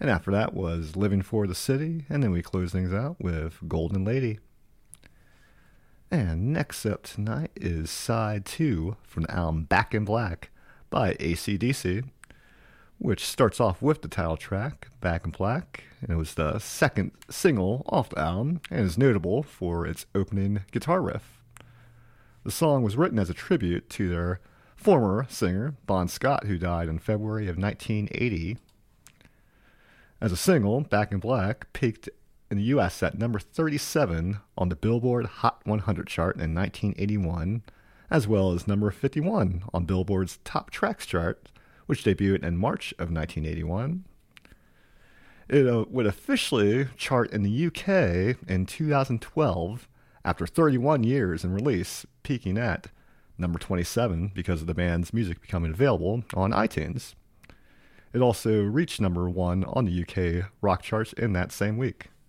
And after that was Living for the City, and then we close things out with Golden Lady. And next up tonight is side 2 from the album Back in Black by AC/DC, which starts off with the title track, Back in Black, and it was the second single off the album and is notable for its opening guitar riff. The song was written as a tribute to their former singer, Bon Scott, who died in February of 1980. As a single, Back in Black peaked in the US at number 37 on the Billboard Hot 100 chart in 1981, as well as number 51 on Billboard's Top Tracks chart, which debuted in March of 1981. It would officially chart in the UK in 2012 after 31 years in release, peaking at number 27 because of the band's music becoming available on iTunes. It also reached number 1 on the UK rock charts in that same week.